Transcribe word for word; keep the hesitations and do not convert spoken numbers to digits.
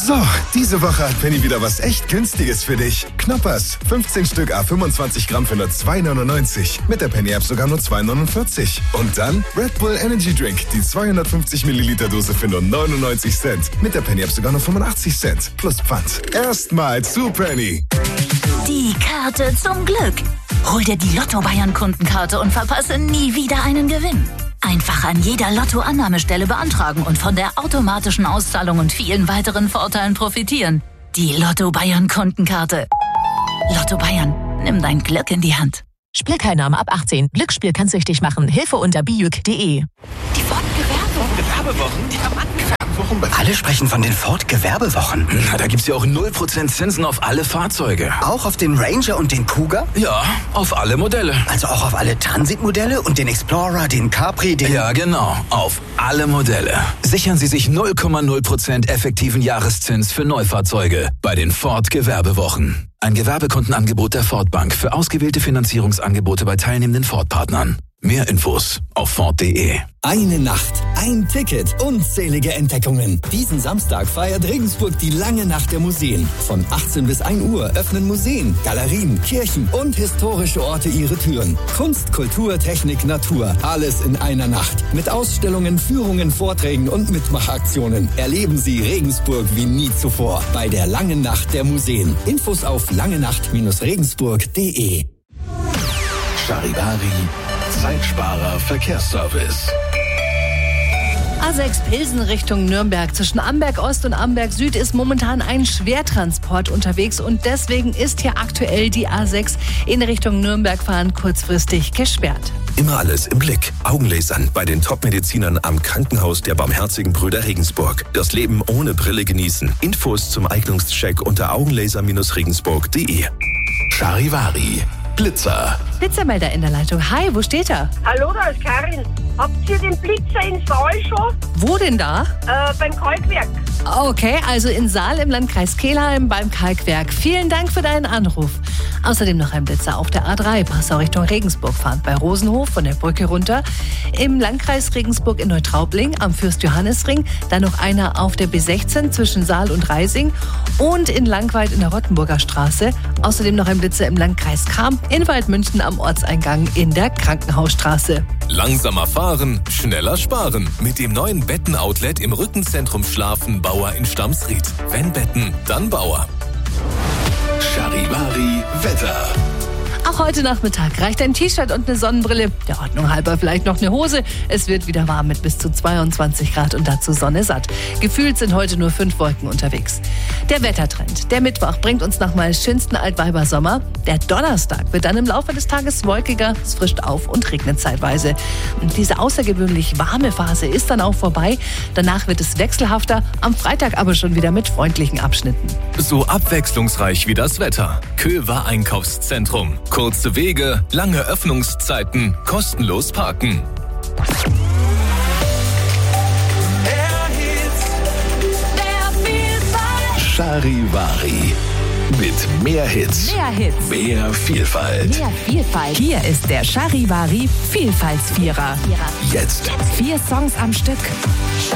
So, diese Woche hat Penny wieder was echt Günstiges für dich. Knoppers, fünfzehn Stück à fünfundzwanzig Gramm für nur zwei neunundneunzig. Mit der Penny App sogar nur zwei neunundvierzig. Und dann Red Bull Energy Drink, die zweihundertfünfzig Milliliter Dose für nur neunundneunzig Cent. Mit der Penny App sogar nur fünfundachtzig Cent. Plus Pfand. Erstmal zu Penny. Die Karte zum Glück. Hol dir die Lotto Bayern Kundenkarte und verpasse nie wieder einen Gewinn. Einfach an jeder Lotto-Annahmestelle beantragen und von der automatischen Auszahlung und vielen weiteren Vorteilen profitieren. Die Lotto Bayern Kundenkarte. Lotto Bayern, nimm dein Glück in die Hand. Spielteilnahme ab achtzehn. Glücksspiel kann süchtig machen. Hilfe unter bijuk punkt de. Die Ford-Gewerbewochen. Gewerbewochen? Die haben Gewerbewochen. Alle sprechen von den Ford-Gewerbewochen. Na, da gibt's ja auch null Prozent Zinsen auf alle Fahrzeuge. Auch auf den Ranger und den Kuga? Ja, auf alle Modelle. Also auch auf alle Transitmodelle und den Explorer, den Capri, den... Ja, genau. Auf alle Modelle. Sichern Sie sich null Komma null Prozent effektiven Jahreszins für Neufahrzeuge bei den Ford-Gewerbewochen. Ein Gewerbekundenangebot der Ford Bank für ausgewählte Finanzierungsangebote bei teilnehmenden Ford-Partnern. Mehr Infos auf ford punkt de. Eine Nacht, ein Ticket, unzählige Entdeckungen. Diesen Samstag feiert Regensburg die lange Nacht der Museen. Von achtzehn bis ein Uhr öffnen Museen, Galerien, Kirchen und historische Orte ihre Türen. Kunst, Kultur, Technik, Natur, alles in einer Nacht. Mit Ausstellungen, Führungen, Vorträgen und Mitmachaktionen erleben Sie Regensburg wie nie zuvor bei der langen Nacht der Museen. Infos auf langenacht Regensburg punkt de. Charivari, Zeitsparer Verkehrsservice. A sechs Pilsen Richtung Nürnberg. Zwischen Amberg Ost und Amberg Süd ist momentan ein Schwertransport unterwegs und deswegen ist hier aktuell die A sechs in Richtung Nürnberg fahren kurzfristig gesperrt. Immer alles im Blick. Augenlasern bei den Top-Medizinern am Krankenhaus der Barmherzigen Brüder Regensburg. Das Leben ohne Brille genießen. Infos zum Eignungscheck unter augenlaser Regensburg punkt de. Charivari, Blitzer. Blitzermelder in der Leitung. Hi, wo steht er? Hallo, da ist Karin. Habt ihr den Blitzer in Saal schon? Wo denn da? Äh, beim Kalkwerk. Okay, also in Saal im Landkreis Kelheim beim Kalkwerk. Vielen Dank für deinen Anruf. Außerdem noch ein Blitzer auf der A drei, Passau Richtung Regensburg fahrend bei Rosenhof von der Brücke runter. Im Landkreis Regensburg in Neutraubling am Fürst-Johannes-Ring. Dann noch einer auf der B sechzehn zwischen Saal und Reising. Und in Langweid in der Rottenburger Straße. Außerdem noch ein Blitzer im Landkreis Cham in Waldmünchen am Ortseingang in der Krankenhausstraße. Langsamer fahren, schneller sparen. Mit dem neuen Betten-Outlet im Rückenzentrum Schlafen Bauer in Stamsried. Wenn Betten, dann Bauer. Charivari, Wetter. Auch heute Nachmittag reicht ein T-Shirt und eine Sonnenbrille. Der Ordnung halber vielleicht noch eine Hose. Es wird wieder warm mit bis zu zweiundzwanzig Grad und dazu Sonne satt. Gefühlt sind heute nur fünf Wolken unterwegs. Der Wettertrend. Der Mittwoch bringt uns nochmal schönsten Altweibersommer. Der Donnerstag wird dann im Laufe des Tages wolkiger, es frischt auf und regnet zeitweise. Und diese außergewöhnlich warme Phase ist dann auch vorbei. Danach wird es wechselhafter, am Freitag aber schon wieder mit freundlichen Abschnitten. So abwechslungsreich wie das Wetter. Köver Einkaufszentrum. Kurze Wege, lange Öffnungszeiten, kostenlos parken. Charivari. Mit mehr Hits. Mehr Hits. Mehr Vielfalt. Mehr Vielfalt. Hier ist der Charivari Vielfaltsvierer. Jetzt. Vier Songs am Stück.